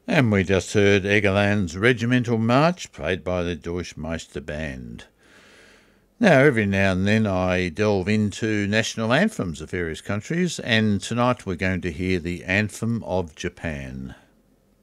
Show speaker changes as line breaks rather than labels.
And we just heard Egerland's Regimental March, played by the Durchmeister Band. Now, every now and then I delve into national anthems of various countries, and tonight we're going to hear the Anthem of Japan.